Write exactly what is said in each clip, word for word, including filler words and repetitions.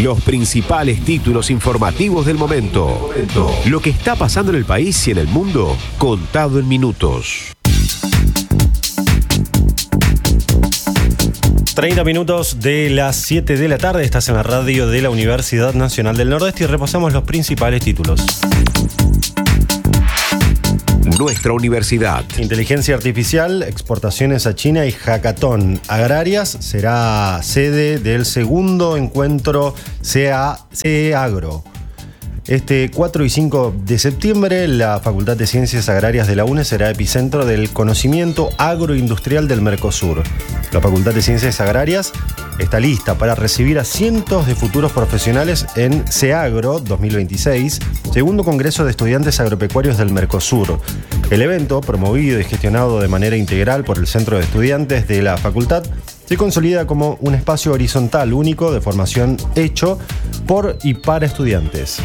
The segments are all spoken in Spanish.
Los principales títulos informativos del momento. Lo que está pasando en el país y en el mundo, contado en minutos. treinta minutos de las siete de la tarde, estás en la radio de la Universidad Nacional del Nordeste y repasamos los principales títulos. Nuestra universidad. Inteligencia artificial, exportaciones a China y hackathon agrarias será sede del segundo encuentro C E Agro. Este cuatro y cinco de septiembre, la Facultad de Ciencias Agrarias de la UNE será epicentro del conocimiento agroindustrial del Mercosur. La Facultad de Ciencias Agrarias está lista para recibir a cientos de futuros profesionales en CEAGRO dos mil veintiséis, segundo Congreso de Estudiantes Agropecuarios del Mercosur. El evento, promovido y gestionado de manera integral por el Centro de Estudiantes de la Facultad, se consolida como un espacio horizontal único de formación hecho por y para estudiantes.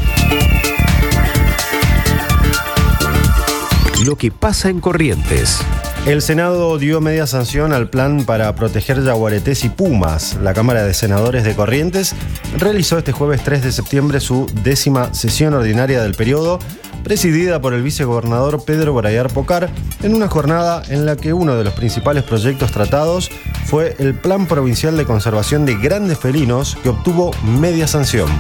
Lo que pasa en Corrientes. El Senado dio media sanción al plan para proteger yaguaretés y pumas. La Cámara de Senadores de Corrientes realizó este jueves tres de septiembre su décima sesión ordinaria del periodo, presidida por el vicegobernador Pedro Brayar Pocar, en una jornada en la que uno de los principales proyectos tratados fue el Plan Provincial de Conservación de Grandes Felinos, que obtuvo media sanción.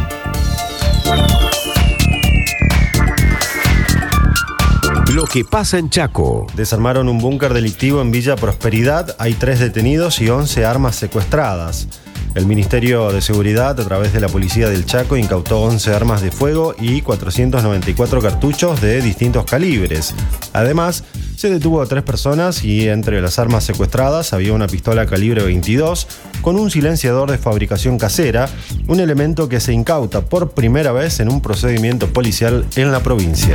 Lo que pasa en Chaco. Desarmaron un búnker delictivo en Villa Prosperidad. Hay tres detenidos y once armas secuestradas. El Ministerio de Seguridad, a través de la Policía del Chaco, incautó once armas de fuego y cuatrocientos noventa y cuatro cartuchos de distintos calibres. Además, se detuvo a tres personas y entre las armas secuestradas había una pistola calibre veintidós con un silenciador de fabricación casera, un elemento que se incauta por primera vez en un procedimiento policial en la provincia.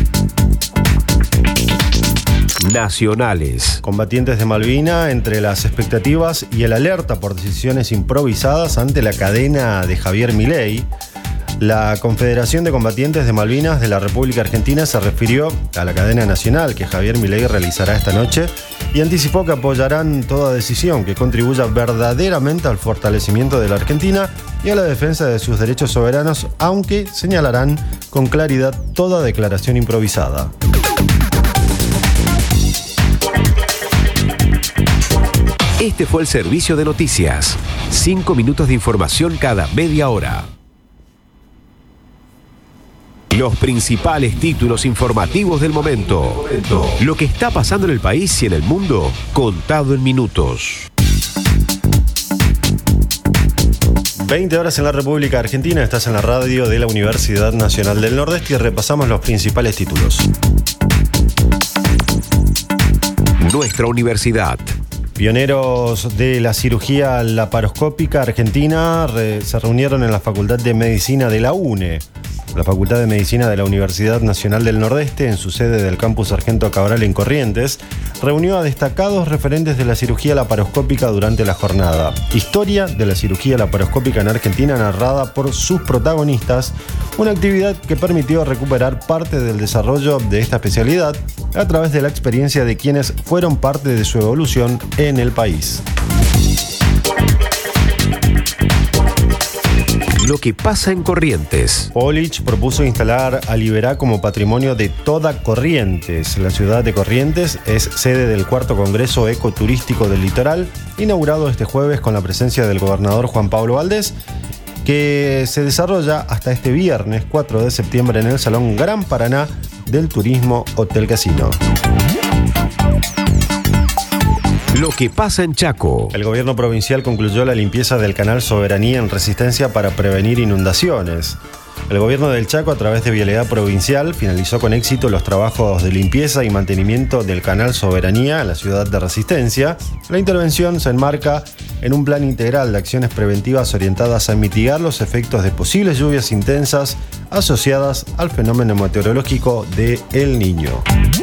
Nacionales. Combatientes de Malvina, entre las expectativas y el alerta por decisiones improvisadas ante la cadena de Javier Milei, la Confederación de Combatientes de Malvinas de la República Argentina se refirió a la cadena nacional que Javier Milei realizará esta noche y anticipó que apoyarán toda decisión que contribuya verdaderamente al fortalecimiento de la Argentina y a la defensa de sus derechos soberanos, aunque señalarán con claridad toda declaración improvisada. Este fue el servicio de noticias. Cinco minutos de información cada media hora. Los principales títulos informativos del momento. Lo que está pasando en el país y en el mundo, contado en minutos. veinte horas en la República Argentina, estás en la radio de la Universidad Nacional del Nordeste y repasamos los principales títulos. Nuestra universidad. Pioneros de la cirugía laparoscópica argentina re- se reunieron en la Facultad de Medicina de la UNE. La Facultad de Medicina de la Universidad Nacional del Nordeste, en su sede del campus Sargento Cabral en Corrientes, reunió a destacados referentes de la cirugía laparoscópica durante la jornada. Historia de la cirugía laparoscópica en Argentina narrada por sus protagonistas, una actividad que permitió recuperar parte del desarrollo de esta especialidad a través de la experiencia de quienes fueron parte de su evolución en el país. Lo que pasa en Corrientes. Polich propuso instalar a Liberá como patrimonio de toda Corrientes. La ciudad de Corrientes es sede del cuarto Congreso Ecoturístico del Litoral, inaugurado este jueves con la presencia del gobernador Juan Pablo Valdés, que se desarrolla hasta este viernes cuatro de septiembre en el Salón Gran Paraná del Turismo Hotel Casino. Lo que pasa en Chaco. El gobierno provincial concluyó la limpieza del canal Soberanía en Resistencia para prevenir inundaciones. El gobierno del Chaco, a través de Vialidad Provincial, finalizó con éxito los trabajos de limpieza y mantenimiento del canal Soberanía en la ciudad de Resistencia. La intervención se enmarca en un plan integral de acciones preventivas orientadas a mitigar los efectos de posibles lluvias intensas asociadas al fenómeno meteorológico de El Niño.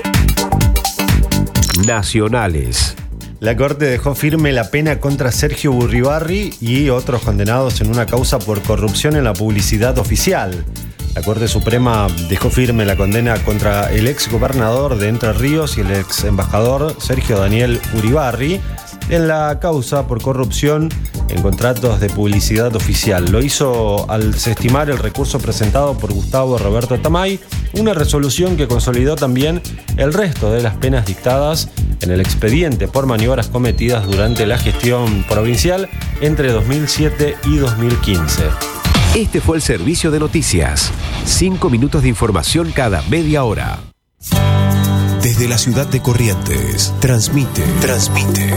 Nacionales. La Corte dejó firme la pena contra Sergio Burribarri y otros condenados en una causa por corrupción en la publicidad oficial. La Corte Suprema dejó firme la condena contra el ex gobernador de Entre Ríos y el ex embajador Sergio Daniel Uribarri en la causa por corrupción en contratos de publicidad oficial. Lo hizo al desestimar el recurso presentado por Gustavo Roberto Tamay, una resolución que consolidó también el resto de las penas dictadas en el expediente por maniobras cometidas durante la gestión provincial entre dos mil siete y dos mil quince. Este fue el servicio de noticias. Cinco minutos de información cada media hora. Desde la ciudad de Corrientes, transmite, transmite.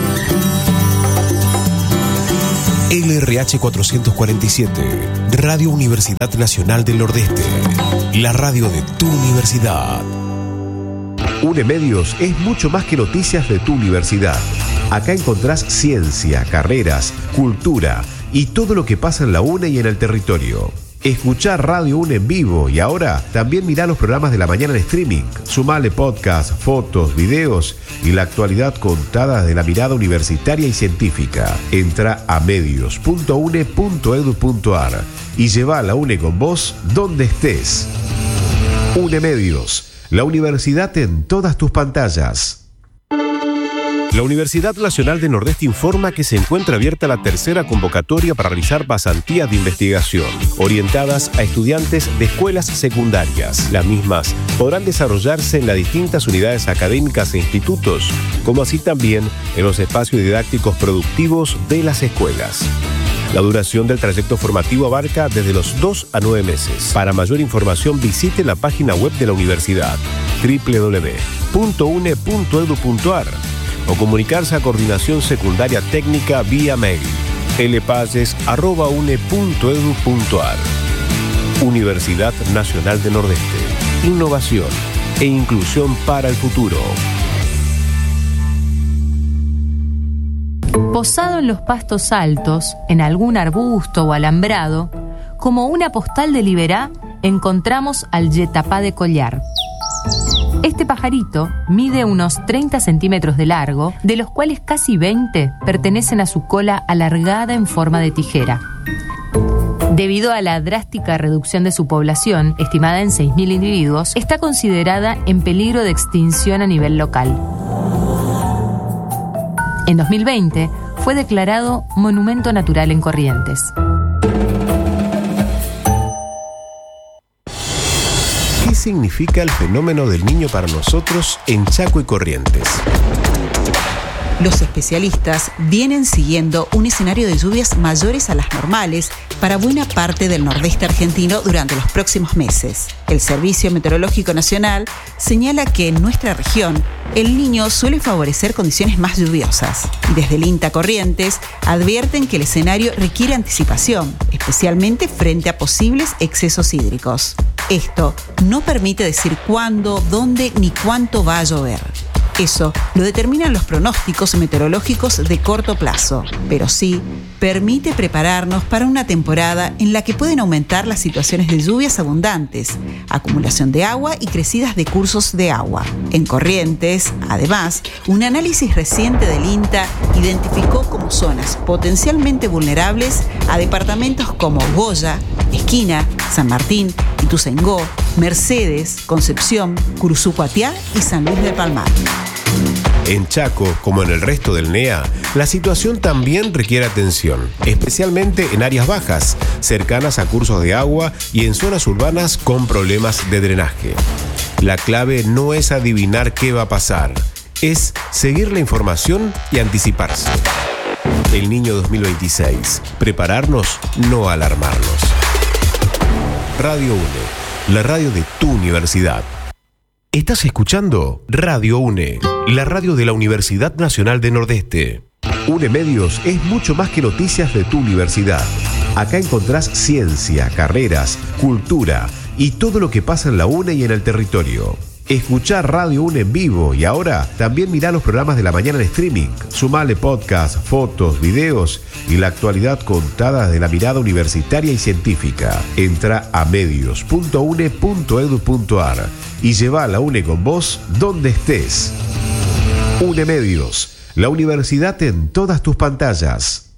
L R H cuatrocientos cuarenta y siete, Radio Universidad Nacional del Nordeste, la radio de tu universidad. Unemedios es mucho más que noticias de tu universidad. Acá encontrás ciencia, carreras, cultura y todo lo que pasa en la U N E y en el territorio. Escuchá Radio U N E en vivo y ahora también mirá los programas de la mañana en streaming. Sumale podcast, fotos, videos y la actualidad contada de la mirada universitaria y científica. Entra a medios punto u n e punto e d u punto a r y lleva la U N E con vos donde estés. Unemedios, la universidad en todas tus pantallas. La Universidad Nacional del Nordeste informa que se encuentra abierta la tercera convocatoria para realizar pasantías de investigación, orientadas a estudiantes de escuelas secundarias. Las mismas podrán desarrollarse en las distintas unidades académicas e institutos, como así también en los espacios didácticos productivos de las escuelas. La duración del trayecto formativo abarca desde los dos a nueve meses. Para mayor información visite la página web de la universidad doble u doble u doble u punto u n e punto e d u punto a r o comunicarse a Coordinación Secundaria Técnica vía mail lpalles arroba u n e punto e d u punto a r. Universidad Nacional del Nordeste. Innovación e inclusión para el futuro. Posado en los pastos altos, en algún arbusto o alambrado, como una postal de Liberá, encontramos al yetapá de collar. Este pajarito mide unos treinta centímetros de largo, de los cuales casi veinte pertenecen a su cola alargada en forma de tijera. Debido a la drástica reducción de su población, estimada en seis mil individuos, está considerada en peligro de extinción a nivel local. En dos mil veinte fue declarado Monumento Natural en Corrientes. ¿Qué significa el fenómeno del Niño para nosotros en Chaco y Corrientes? Los especialistas vienen siguiendo un escenario de lluvias mayores a las normales para buena parte del nordeste argentino durante los próximos meses. El Servicio Meteorológico Nacional señala que en nuestra región el Niño suele favorecer condiciones más lluviosas. Y desde el INTA Corrientes advierten que el escenario requiere anticipación, especialmente frente a posibles excesos hídricos. Esto no permite decir cuándo, dónde ni cuánto va a llover. Eso lo determinan los pronósticos meteorológicos de corto plazo, pero sí permite prepararnos para una temporada en la que pueden aumentar las situaciones de lluvias abundantes, acumulación de agua y crecidas de cursos de agua. En Corrientes, además, un análisis reciente del INTA identificó como zonas potencialmente vulnerables a departamentos como Goya, Esquina, San Martín, Ituzaingó, Mercedes, Concepción, Curuzú-Cuatiá y San Luis del Palmar. En Chaco, como en el resto del N E A, la situación también requiere atención, especialmente en áreas bajas, cercanas a cursos de agua y en zonas urbanas con problemas de drenaje. La clave no es adivinar qué va a pasar, es seguir la información y anticiparse. El Niño dos mil veintiséis. Prepararnos, no alarmarnos. Radio U N E, la radio de tu universidad. Estás escuchando Radio U N E, la radio de la Universidad Nacional del Nordeste. Unemedios es mucho más que noticias de tu universidad. Acá encontrás ciencia, carreras, cultura y todo lo que pasa en la U N E y en el territorio. Escuchá Radio U N E en vivo y ahora también mirá los programas de la mañana en streaming. Sumale podcast, fotos, videos y la actualidad contada de la mirada universitaria y científica. Entra a medios punto u n e punto e d u punto a r y lleva a la U N E con vos donde estés. Unemedios, la universidad en todas tus pantallas.